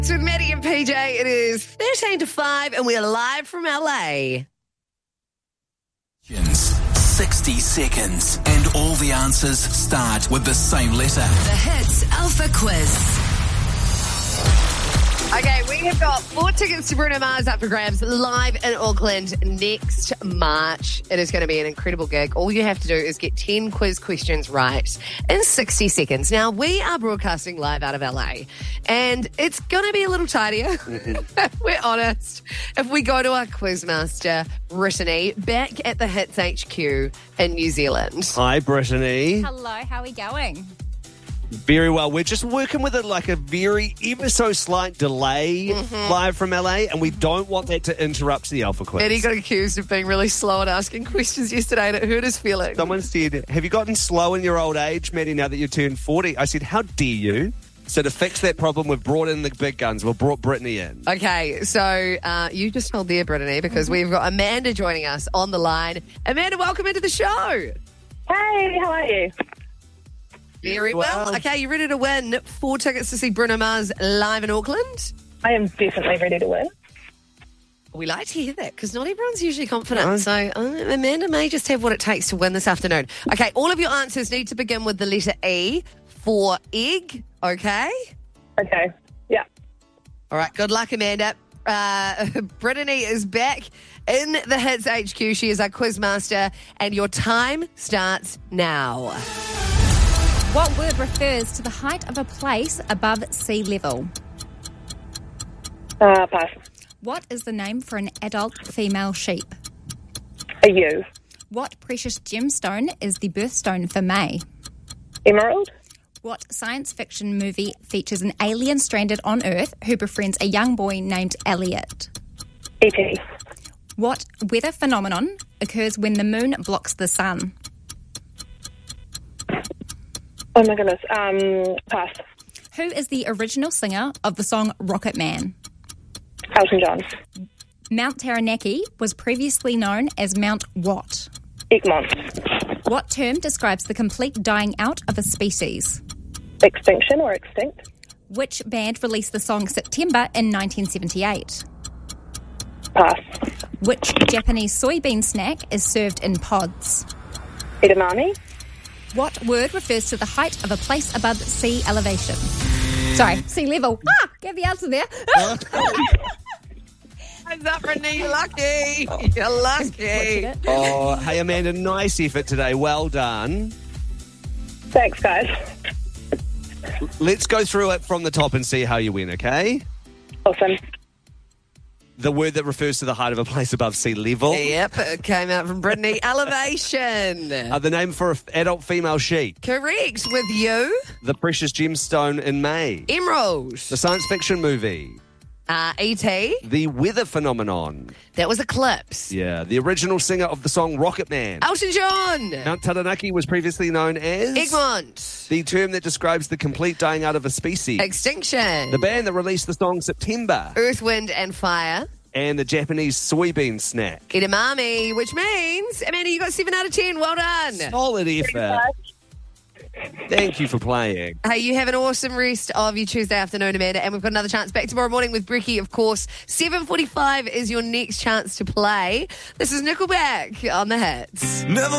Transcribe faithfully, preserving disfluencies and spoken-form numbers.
It's with Maddie and P J. It is thirteen to five and we're live from L A. sixty seconds and all the answers start with the same letter. The Hits Alpha Quiz. Okay, we have got four tickets to Bruno Mars up for grabs live in Auckland next March. It is going to be an incredible gig. All you have to do is get ten quiz questions right in sixty seconds. Now, we are broadcasting live out of L A, and it's going to be a little tidier, if we're honest, if we go to our quizmaster, Brittany, back at the Hits H Q in New Zealand. Hi, Brittany. Hello, how are we going? Very well. We're just working with it like a very ever so slight delay Mm-hmm. live from L A, and we don't want that to interrupt the Alpha Quiz. Eddie got accused of being really slow at asking questions yesterday, and it hurt his feelings. Someone said, have you gotten slow in your old age, Maddie, now that you've turned forty? I said, how dare you? So to fix that problem, we've brought in the big guns. We've brought Brittany in. Okay, so uh, you just told there, Brittany, because we've got Amanda joining us on the line. Amanda, welcome into the show. Hey, how are you? Very well. well. Okay, you ready to win four tickets to see Bruno Mars live in Auckland? I am definitely ready to win. We like to hear that because not everyone's usually confident. So uh, Amanda may just have what it takes to win this afternoon. Okay, all of your answers need to begin with the letter E for egg, okay? Okay, yeah. All right, good luck, Amanda. Uh, Brittany is back in the Hits H Q. She is our quizmaster, and your time starts now. What word refers to the height of a place above sea level? Uh, pass. What is the name for an adult female sheep? A U. What precious gemstone is the birthstone for May? Emerald. What science fiction movie features an alien stranded on Earth who befriends a young boy named Elliot? E T. What weather phenomenon occurs when the moon blocks the sun? Oh my goodness. Um, pass. Who is the original singer of the song Rocket Man? Elton John. Mount Taranaki was previously known as Mount what? Egmont. What term describes the complete dying out of a species? Extinction or extinct. Which band released the song September in nineteen seventy-eight? Pass. Which Japanese soybean snack is served in pods? Edamame. What word refers to the height of a place above sea elevation? Sorry, sea level. Ah, get the answer there. Hands up, Brittany. You're lucky. You're lucky. Oh, hey, Amanda, nice effort today. Well done. Thanks, guys. Let's go through it from the top and see how you win, okay? Awesome. The word that refers to the height of a place above sea level. Yep, it came out from Brittany. Elevation. Uh, the name for an adult female sheep. Correct. With you, The precious gemstone in May. Emerald. The science fiction movie. Uh, E T. The weather phenomenon. That was Eclipse. Yeah. The original singer of the song Rocket Man. Elton John. Mount Taranaki was previously known as... Egmont. The term that describes the complete dying out of a species. Extinction. The band that released the song September. Earth, Wind and Fire. And the Japanese soybean snack. Edamame, which means, Amanda, you got seven out of ten. Well done. Solid effort. Thank you for playing. Hey, you have an awesome rest of your Tuesday afternoon, Amanda, and we've got another chance back tomorrow morning with Bricky, of course. seven forty-five is your next chance to play. This is Nickelback on the Hits. Never